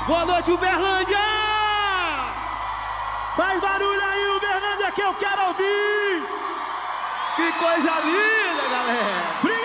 Boa noite, Uberlândia! Faz barulho aí, Uberlândia, que eu quero ouvir! Que coisa linda, galera!